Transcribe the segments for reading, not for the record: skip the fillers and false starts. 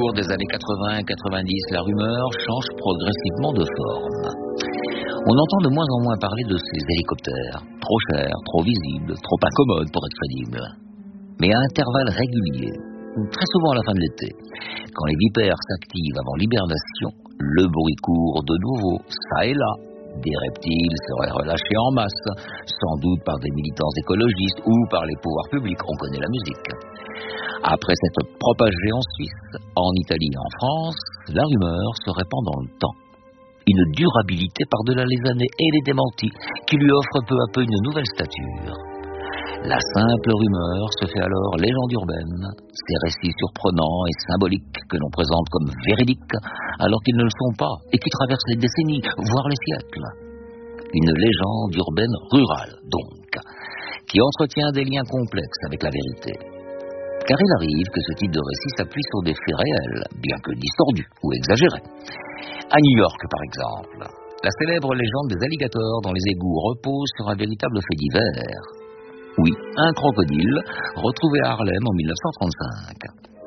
cours des années 80 et 90, la rumeur change progressivement de forme. On entend de moins en moins parler de ces hélicoptères, trop chers, trop visibles, trop incommodes pour être crédibles. Mais à intervalles réguliers, très souvent à la fin de l'été, quand les vipères s'activent avant l'hibernation, le bruit court de nouveau, ça et là. Des reptiles seraient relâchés en masse, sans doute par des militants écologistes ou par les pouvoirs publics, on connaît la musique. Après s'être propagée en Suisse, en Italie et en France, la rumeur se répand dans le temps. Une durabilité par-delà les années et les démentis qui lui offrent peu à peu une nouvelle stature. La simple rumeur se fait alors légende urbaine, ces récits surprenants et symboliques que l'on présente comme véridiques alors qu'ils ne le sont pas et qui traversent les décennies, voire les siècles. Une légende urbaine rurale, donc, qui entretient des liens complexes avec la vérité. Car il arrive que ce type de récit s'appuie sur des faits réels, bien que distordus ou exagérés. À New York, par exemple, la célèbre légende des alligators dans les égouts repose sur un véritable fait divers. Oui, un crocodile retrouvé à Harlem en 1935.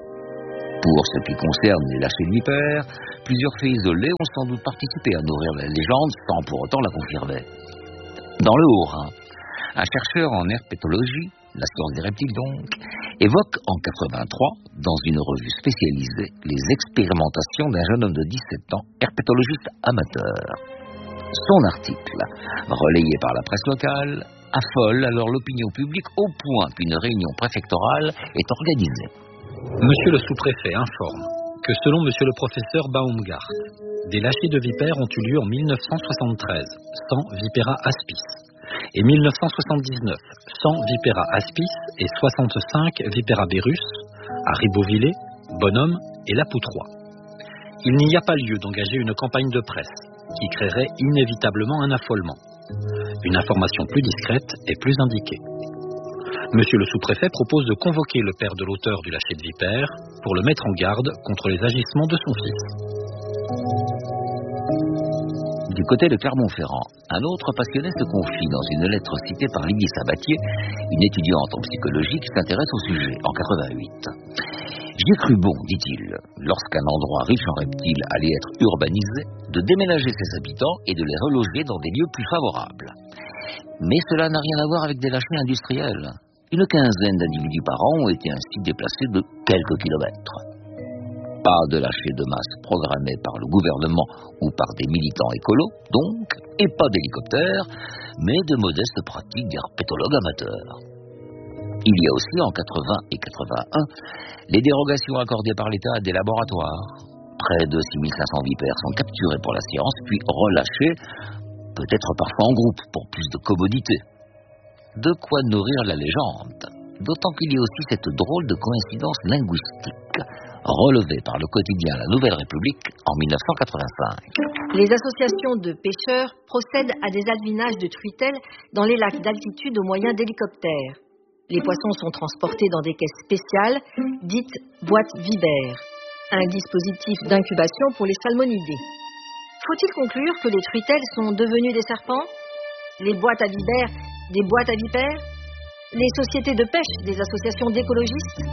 Pour ce qui concerne les lâchers de vipères, plusieurs faits isolés ont sans doute participé à nourrir la légende sans pour autant la confirmer. Dans le Haut-Rhin, un chercheur en herpétologie, la science des reptiles donc, évoque en 83, dans une revue spécialisée, les expérimentations d'un jeune homme de 17 ans, herpétologiste amateur. Son article, relayé par la presse locale, affole alors l'opinion publique au point qu'une réunion préfectorale est organisée. Monsieur le sous-préfet informe que selon monsieur le professeur Baumgart, des lâchers de vipères ont eu lieu en 1973, sans Vipera aspis, et 1979, sans Vipera aspis et 65 Vipera berus, à Ribeauvillé, Bonhomme et La Poutroie. Il n'y a pas lieu d'engager une campagne de presse qui créerait inévitablement un affolement. Une information plus discrète est plus indiquée. Monsieur le sous-préfet propose de convoquer le père de l'auteur du lâcher de vipère pour le mettre en garde contre les agissements de son fils. Du côté de Clermont-Ferrand, un autre passionné se confie dans une lettre citée par Lydie Sabatier, une étudiante en psychologie qui s'intéresse au sujet, en 88. J'y ai cru bon, dit-il, lorsqu'un endroit riche en reptiles allait être urbanisé, de déménager ses habitants et de les reloger dans des lieux plus favorables. Mais cela n'a rien à voir avec des lâchers industriels. Une quinzaine d'individus par an ont été ainsi déplacés de quelques kilomètres. Pas de lâcher de masse programmé par le gouvernement ou par des militants écolos, donc, et pas d'hélicoptères, mais de modestes pratiques d'herpétologues amateurs. Il y a aussi, en 80 et 81, les dérogations accordées par l'État à des laboratoires. Près de 6500 vipères sont capturés pour la science, puis relâchés, peut-être parfois en groupe, pour plus de commodité. De quoi nourrir la légende, d'autant qu'il y a aussi cette drôle de coïncidence linguistique, relevée par le quotidien La Nouvelle République en 1985. Les associations de pêcheurs procèdent à des alevinages de truitelles dans les lacs d'altitude au moyen d'hélicoptères. Les poissons sont transportés dans des caisses spéciales, dites boîtes vibères, un dispositif d'incubation pour les salmonidés. Faut-il conclure que les truitelles sont devenues des serpents? Les boîtes à vibères, des boîtes à vipères? Les sociétés de pêche, des associations d'écologistes?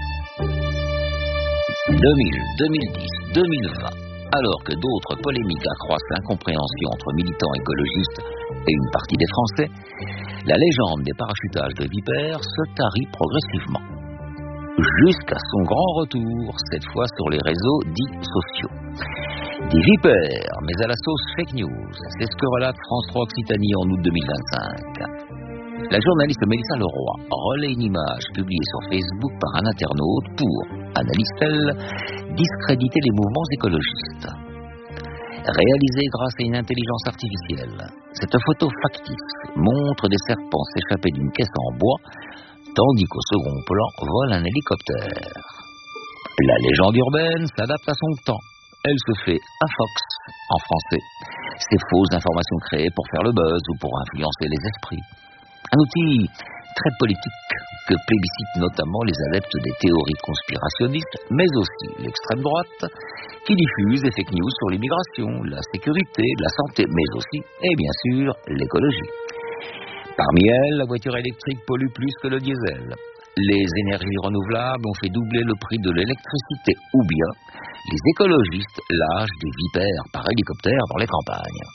2000, 2010, 2020, alors que d'autres polémiques accroissent l'incompréhension entre militants écologistes et une partie des Français, la légende des parachutages de vipères se tarit progressivement. Jusqu'à son grand retour, cette fois sur les réseaux dits sociaux. Des vipères, mais à la sauce fake news, c'est ce que relate France 3 Occitanie en août 2025. La journaliste Mélissa Leroy relaie une image publiée sur Facebook par un internaute pour, analyse-t-elle, discréditer les mouvements écologistes. Réalisée grâce à une intelligence artificielle, cette photo factice montre des serpents s'échapper d'une caisse en bois, tandis qu'au second plan vole un hélicoptère. La légende urbaine s'adapte à son temps. Elle se fait à Fox, en français. Ces fausses informations créées pour faire le buzz ou pour influencer les esprits. Un outil très politique que plébiscitent notamment les adeptes des théories conspirationnistes, mais aussi l'extrême droite, qui diffuse des fake news sur l'immigration, la sécurité, la santé, mais aussi, et bien sûr, l'écologie. Parmi elles, la voiture électrique pollue plus que le diesel. les énergies renouvelables ont fait doubler le prix de l'électricité, ou bien les écologistes lâchent des vipères par hélicoptère dans les campagnes.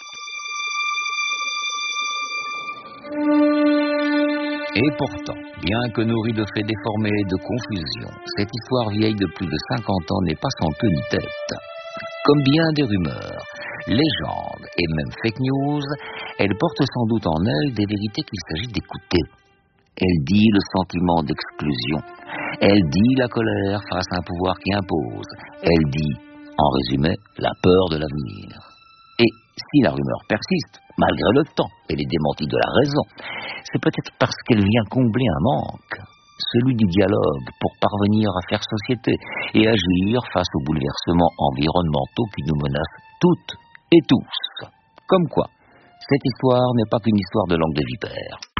Et pourtant, bien que nourrie de faits déformés et de confusion, cette histoire vieille de plus de 50 ans n'est pas sans queue ni tête. Comme bien des rumeurs, légendes et même fake news, elle porte sans doute en elle des vérités qu'il s'agit d'écouter. Elle dit le sentiment d'exclusion. Elle dit la colère face à un pouvoir qui impose. Elle dit, en résumé, la peur de l'avenir. Et si la rumeur persiste, malgré le temps et les démentis de la raison, c'est peut-être parce qu'elle vient combler un manque, celui du dialogue pour parvenir à faire société et agir face aux bouleversements environnementaux qui nous menacent toutes et tous. Comme quoi, cette histoire n'est pas qu'une histoire de langue de vipère.